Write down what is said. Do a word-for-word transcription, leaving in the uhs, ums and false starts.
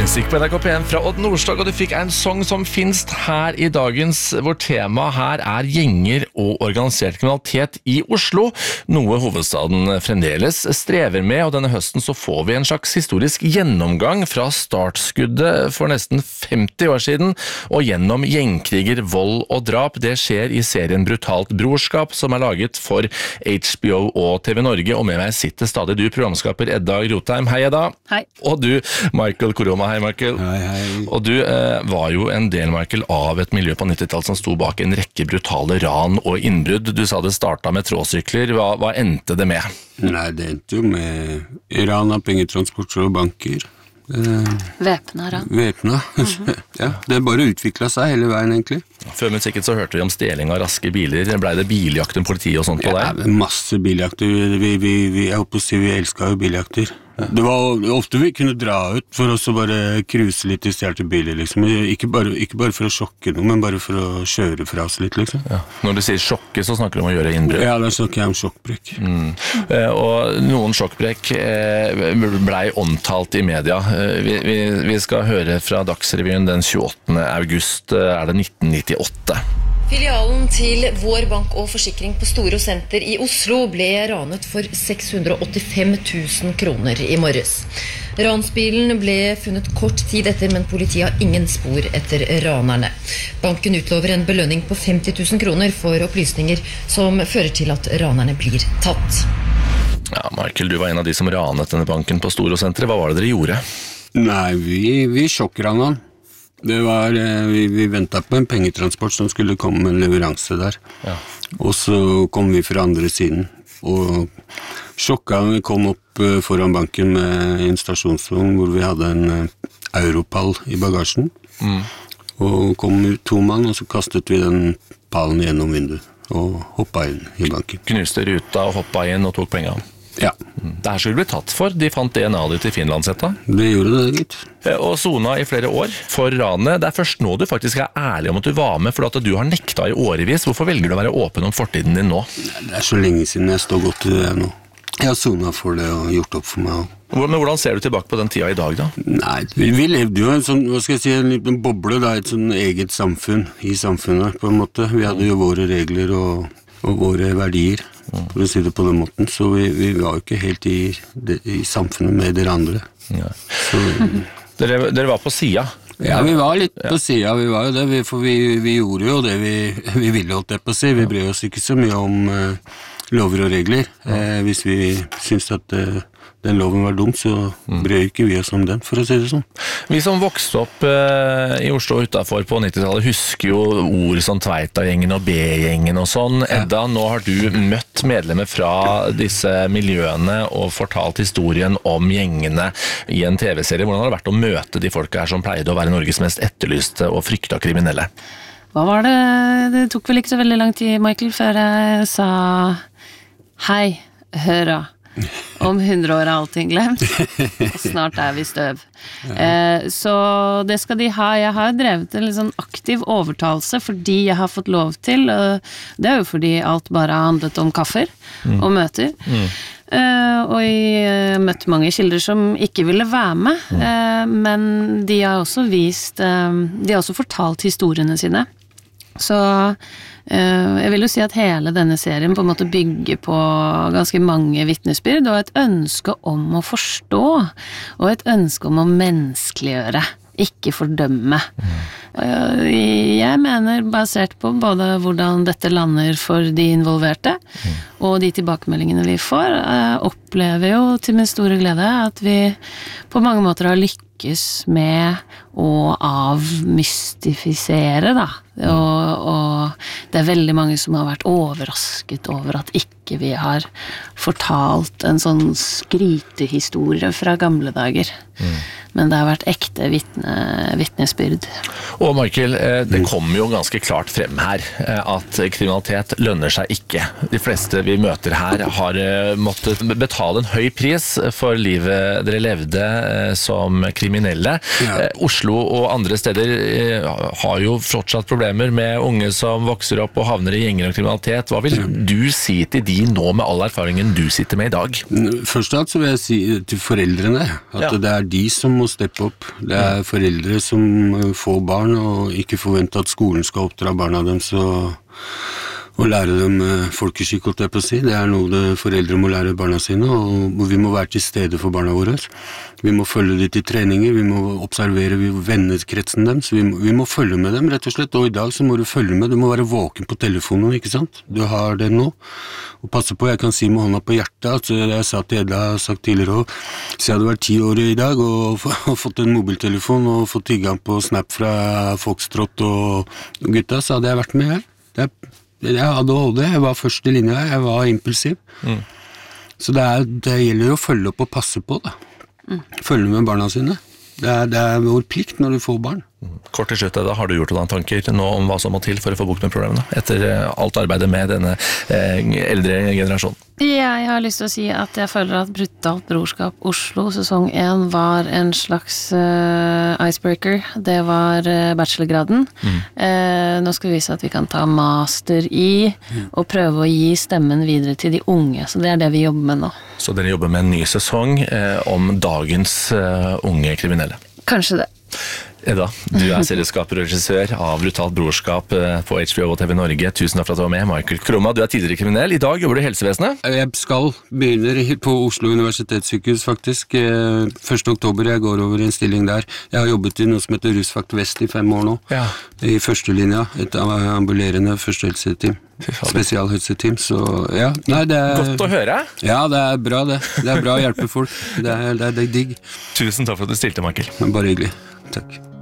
Musikk på N R K P en fra Odd Nordstoga, og du fikk en sang som finnes her i dagens, hvor tema her er gjenger og organisert kriminalitet i Oslo, noe hovedstaden fremdeles strever med, og denne høsten så får vi en slags historisk gjennomgang fra startskuddet for nesten femti år siden, og gjennom gjengkriger, vold og drap. Det skjer i serien Brutalt brorskap, som er laget for H B O og T V Norge, og med meg sitter stadig du, programskaper Edda Grotheim. Hei, Edda. Hei. Og du, Michael Koroma. Hei, Michael. Hei, hei. Og du eh, var jo en del, Michael, av et miljø på nittitallet som sto bak en rekke brutale ran og innbrudd. Du sa det startet med tråsykler. Hva, hva endte det med? Nei, det endte jo med ran av pengetransporter og banker. Eh, Væpna ran. Væpna. Mm-hmm. Ja, det bare utviklet seg hele veien, egentlig. Før musikken så hørte vi om steling av raske biler. Ble det biljakt om politiet og sånt på deg? Ja, masse biljakter. Vi, vi, vi, jeg håper å si vi elsket jo biljakter. Det var ofte vi kunne dra ut for oss å bare kruse litt i stjerte biler, liksom. Ikke bare, ikke bare for å sjokke noe, men bare for å kjøre fra oss litt, liksom. Ja. Når du sier sjokke, så snakker du om å gjøre innbrudd. Ja, da snakker jeg om sjokkbrekk. Mm. Eh, og noen sjokkbrekk eh, blei omtalt i media. Eh, vi, vi, vi skal høre fra Dagsrevyen den tjueåttende august, eh, er det nitten nittiåtte. Filialen til Vår Bank og Forsikring på Storo Senter i Oslo ble ranet for seks hundre og åttifem tusen kroner i morges. Ransbilen ble funnet kort tid etter, men politiet har ingen spor etter ranerne. Banken utlover en belønning på femti tusen kroner for opplysninger som fører til at ranerne blir tatt. Ja, Michael, du var en av de som ranet denne banken på Storo Senter. Hva var det dere gjorde? Nei, vi, vi sjokkranet han. Det var, vi, vi ventet på en pengetransport som skulle komme med en leveranse der. Ja. Og så kom vi fra andre siden. Og sjokka, vi kom opp foran banken med en stasjonsvogn hvor vi hadde en europall i bagasjen. Mm. Og kom ut to mann, og så kastet vi den pallen gjennom vinduet og hoppet inn i banken. Knuste ruta og hoppet inn og tok penger. Ja. Det her skulle bli tatt for. De fant D N A ditt i Finlandsetta. Det gjorde det, gitt. Og sona i flere år for ranet. Det er først nå du faktisk er ærlig om at du var med, for at du har nekta i årevis. Hvorfor velger du å være åpen om fortiden din nå? Det er så lenge siden jeg står godt i det nå. Jeg har sona for det og gjort opp for meg. Men hvordan ser du tilbake på den tida i dag da? Nei, vi, vi levde jo en sånn, hva skal jeg si, en liten boble da, et sånn eget samfunn i samfunnet på en måte. Vi hadde jo våre regler og, og våre verdier. For å si det på den måten, så vi, vi var jo ikke helt i, i samfunnet med dere andre. Ja. Så, dere, dere var på sida? Ja, vi var litt på sida, vi var jo det, vi, for vi, vi gjorde jo det vi, vi ville holdt det på å si. Vi brød oss ikke så mye om uh, lover og regler. Eh, hvis vi syntes at uh, den loven var dum, så brød ikke vi oss om den, for å si det sånn. Vi som vokste opp eh, i Oslo utenfor på nittitallet husker jo ord som Tveita-gjengen og B-gjengen og sånn. Edda, nå har du møtt medlemmer fra disse miljøene og fortalt historien om gjengene i en T V-serie. Hvordan har det vært å møte de folka her som pleide å være Norges mest etterlyste og frykta kriminelle? Hva var det? Det tok vel ikke så veldig lang tid, Michael, før jeg sa hei, høra. Om hundre år er allting glemt, og snart er vi støv. Eh, så det skal de ha. Jeg har drevet en litt sånn aktiv overtalelse fordi jeg har fått lov til, og det er jo fordi alt bare har handlet om kaffer mm. og møter. Mm. Eh, og jeg har møtt mange kilder som ikke ville være med, mm. eh, men de har også vist, eh, de har også fortalt historiene sine. Så uh, jeg vil jo si at hele denne serien på en måte bygger på ganske mange vittnesbyrd og et ønske om å forstå og et ønske om å menneskeliggjøre, ikke fordømme. Mm. Uh, jeg mener basert på både hvordan dette lander for de involverte mm. og de tilbakemeldingene vi får, uh, opplever jo til min store glede at vi på mange måter har lykkes med å avmystifisere da, og, og det er veldig mange som har vært overrasket over at ikke vi har fortalt en sånn skrytehistorie fra gamle dager. Mm. Men det har vært ekte vittne, vittnesbyrd. Og Michael, det kommer jo ganske klart frem her at kriminalitet lønner seg ikke. De fleste vi møter her har måttet betale en høy pris for livet dere levde som kriminelle. Ja. Oslo og andre steder har jo fortsatt problemer med unge som vokser opp og havner i gjenger og kriminalitet. Hva vil du si til de nå med all erfaringen du sitter med i dag? Først og alt så vil jeg si til foreldrene at ja. det er de som må må steppe opp. Det er foreldre som får barn, og ikke forventer at skolen skal oppdra barna dem, så og lære dem folkeskikk, holdt jeg på å si. Det er noe det foreldre må lære barna sine, og vi må være til stede for barna våre. Vi må følge dem til treninger, vi må observere vennekretsen dem, så vi må, vi må følge med dem, rett og slett. Og i dag så må du følge med, du må være våken på telefonen, ikke sant? Du har det nå. Og passe på, jeg kan si med hånda på hjertet, at jeg sa til Edda, har sagt tidligere også, så jeg hadde vært ti år i dag, og, og fått en mobiltelefon, og fått tilgang på Snap fra Foxtrot og gutta, så hadde jeg vært med her. Det er Jeg hadde A D H D, jeg var først i linja, jeg var impulsiv. Mm. Så det, er, det gjelder å følge opp og passe på, da. Mm. Følge med barna sine. Det er, det er vår plikt når du får barn. Kort til slutt, da har du gjort noen tanker nå om hva som må til for å få bukt med problemene, etter alt arbeidet med denne eh, eldre generasjonen? Jeg har lyst til å si at jeg føler at Brutalt brorskap Oslo sesong én var en slags uh, icebreaker. Det var uh, bachelorgraden. Mm. Uh, nå skal vi vise at vi kan ta master i mm. og prøve å gi stemmen videre til de unge, så det er det vi jobber med nå. Så dere jobber med en ny sesong eh, om dagens uh, unge kriminelle? Kanskje det. Edda, du er serieskaper og regissør av Brutalt brorskap på H B O og T V Norge. Tusen takk for at du var med. Michael Krumma, du er tidligere kriminell. I dag jobber du i helsevesenet? Jeg skal begynne på Oslo universitetssykehus, faktisk. første oktober jeg går over i en stilling der. Jeg har jobbet i noe som heter Rusfakt Vest i fem år nå. Ja. I første linja, et ambulerende førstehelseteam. Spesialhelseteam, så ja. Nei, det er... Godt å høre. Ja, det er bra det. Det er bra å hjelpe folk. Det er, det er digg. Tusen takk for at du stilte, Michael. Bare hyggelig. Takk.